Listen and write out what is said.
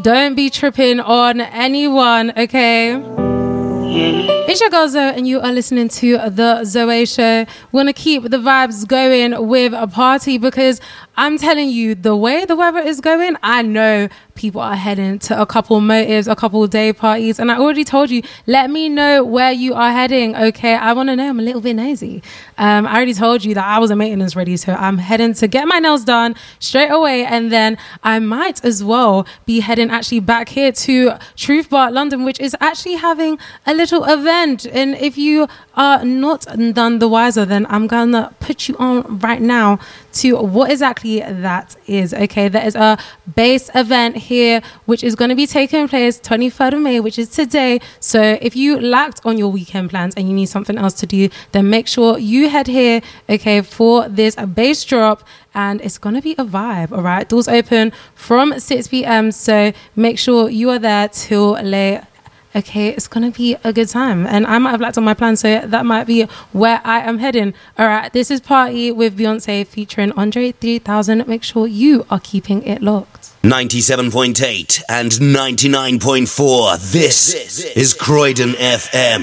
Don't be tripping on anyone, okay? It's your girl Zoe and you are listening to The Zoe Show. We want to keep the vibes going with a party because I'm telling you, the way the weather is going, I know people are heading to a couple motives, a couple day parties. And I already told you, let me know where you are heading, okay? I want to know. I'm a little bit nosy. I already told you that I was a maintenance ready, so I'm heading to get my nails done straight away. And then I might as well be heading actually back here to Truth Bar London, which is actually having a little event. And if you are not none the wiser, then I'm going to put you on right now to what exactly that is, okay? There is a bass event here which is going to be taking place 23rd of May, which is today. So if you lacked on your weekend plans and you need something else to do, then make sure you head here, okay, for this bass drop. And it's going to be a vibe, all right? Doors open from 6 p.m. So make sure you are there till late. Okay, it's going to be a good time. And I might have lacked on my plan, so that might be where I am heading. All right, this is Party with Beyonce featuring Andre 3000. Make sure you are keeping it locked. 97.8 and 99.4. This is Croydon FM.